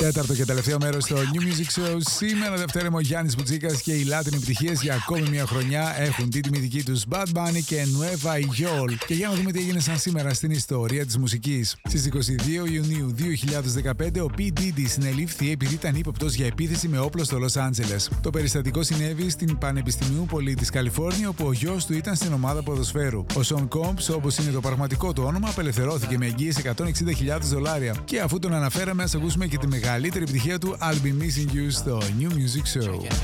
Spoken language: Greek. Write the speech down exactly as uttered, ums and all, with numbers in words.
Τέταρτο και τελευταίο μέρος στο New Music Show. Σήμερα Δευτέρα, ο Γιάννης Μπουτσίκας και οι Latin επιτυχίες για ακόμη μια χρονιά έχουν την τιμητική τους Bad Bunny και Nueva York. Και για να δούμε τι έγινε σαν σήμερα στην ιστορία της μουσικής. Στις είκοσι δύο Ιουνίου δύο χιλιάδες δεκαπέντε, ο P. Diddy συνελήφθη επειδή ήταν ύποπτος για επίθεση με όπλο στο Λος Άντζελες. Το περιστατικό συνέβη στην Πανεπιστημίου Πολή της Καλιφόρνια, όπου ο γιος του ήταν στην ομάδα ποδοσφαίρου. Ο Sean Combs, όπως είναι το πραγματικό του όνομα, απελευθερώθηκε με εγγύηση εκατόν εξήντα χιλιάδες δολάρια. Και αφού τον αναφέραμε, ας ακούσουμε και τη μεγαλύτερη επιτυχία του I'll Be Missing You στο New Music Show.